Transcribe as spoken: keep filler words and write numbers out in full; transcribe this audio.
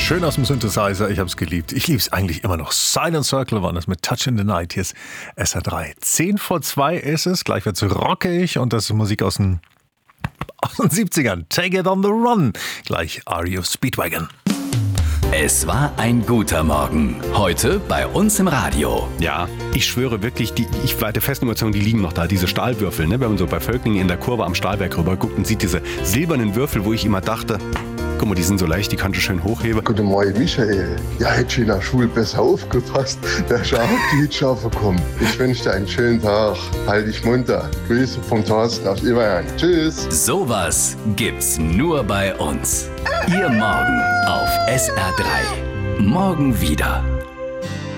Schön aus dem Synthesizer, ich hab's geliebt. Ich lieb's eigentlich immer noch. Silent Circle war das mit Touch in the Night. Hier ist S R drei. Zehn vor zwei ist es, gleich wird's rockig und das ist Musik aus den, aus den siebzigern. Take it on the run. Gleich R E O Speedwagon. Es war ein guter Morgen. Heute bei uns im Radio. Ja, ich schwöre wirklich, die, ich war der festen Überzeugung, die liegen noch da, diese Stahlwürfel. Ne? Wenn man so bei Völklingen in der Kurve am Stahlberg rüber guckt und sieht diese silbernen Würfel, wo ich immer dachte, guck mal, die sind so leicht, die kannst du schön hochheben. Guten Morgen, Michael. Ja, hätte ich in der Schule besser aufgepasst. Der Schaf, die Schafe kommen. Ich wünsche dir einen schönen Tag. Halt dich munter. Grüße vom Thorsten aus Iberern. Tschüss. Sowas gibt's nur bei uns. Ihr Morgen auf S R drei. Morgen wieder.